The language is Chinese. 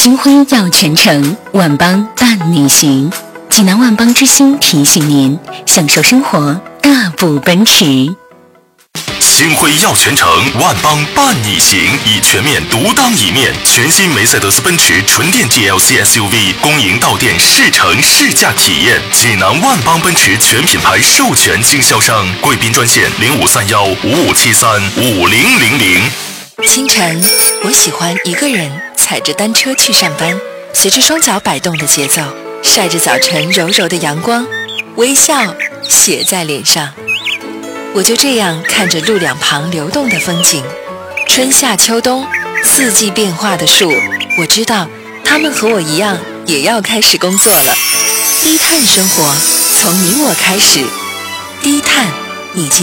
星辉耀全城，万邦伴你行。济南万邦之星提醒您，享受生活，大步奔驰。 星辉耀全城，万邦伴你行，以全面独当一面。全新梅赛德斯奔驰纯电 GLC SUV 恭迎到店试乘试驾体验。济南万邦奔驰全品牌授权经销商，贵宾专线053155735000。 清晨，我喜欢一个人踩着单车去上班，随着双脚摆动的节奏，晒着早晨柔柔的阳光，微笑写在脸上。我就这样看着路两旁流动的风景，春夏秋冬，四季变化的树，我知道他们和我一样也要开始工作了。低碳生活从你我开始，低碳你今